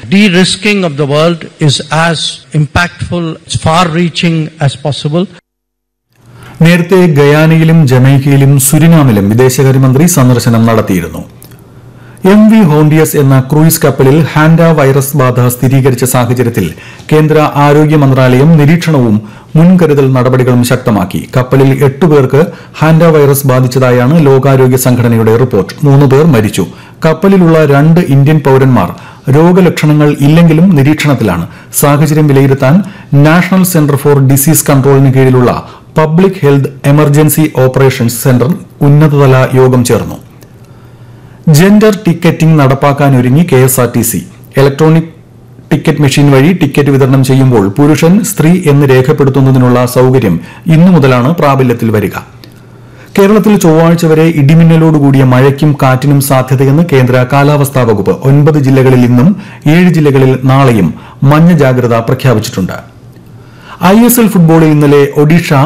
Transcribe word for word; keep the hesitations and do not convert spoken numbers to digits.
De-risking of the world is as impactful, as far-reaching as possible. നേരത്തെ ഗയാനയിലും ജമൈക്കയിലും സുരിനാമിലും വിദേശകാര്യമന്ത്രി സന്ദർശനം നടത്തിയിരുന്നു. എം വി ഹോണ്ടിയസ് എന്ന ക്രൂയിസ് കപ്പലിൽ ഹാൻഡ വൈറസ് ബാധ സ്ഥിരീകരിച്ച സാഹചര്യത്തിൽ കേന്ദ്ര ആരോഗ്യ മന്ത്രാലയം നിരീക്ഷണവും മുൻകരുതൽ നടപടികളും ശക്തമാക്കി. കപ്പലിൽ എട്ടുപേർക്ക് ഹാൻഡ വൈറസ് ബാധിച്ചതായാണ് ലോകാരോഗ്യ സംഘടനയുടെ റിപ്പോർട്ട്. മൂന്നുപേർ മരിച്ചു. കപ്പലിലുള്ള രണ്ട് ഇന്ത്യൻ പൌരന്മാർ രോഗലക്ഷണങ്ങൾ ഇല്ലെങ്കിലും നിരീക്ഷണത്തിലാണ്. സാഹചര്യം വിലയിരുത്താൻ നാഷണൽ സെന്റർ ഫോർ ഡിസീസ് കൺട്രോളിന് കീഴിലുള്ള public health emergency operations centre ഉന്നതതല യോഗം ചേർന്നു. Gender ticketing നടപ്പാക്കാനൊരുങ്ങി KSRTC. Electronic ticket machine വഴി ടിക്കറ്റ് വിതരണം ചെയ്യുമ്പോൾ പുരുഷൻ, സ്ത്രീ എന്ന് രേഖപ്പെടുത്തുന്നതിനുള്ള സൌകര്യം ഇന്നു മുതലാണ് പ്രാബല്യത്തിൽ വരിക. കേരളത്തിൽ ചൊവ്വാഴ്ച വരെ ഇടിമിന്നലോടുകൂടിയ മഴയ്ക്കും കാറ്റിനും സാധ്യതയെന്ന് കേന്ദ്ര കാലാവസ്ഥാ വകുപ്പ്. ഒൻപത് ജില്ലകളിൽ ഇന്നും ഏഴ് ജില്ലകളിൽ നാളെയും മഞ്ഞ ജാഗ്രത പ്രഖ്യാപിച്ചിട്ടുണ്ട്. ഐ എസ് എൽ ഫുട്ബോളിൽ ഇന്നലെ ഒഡീഷ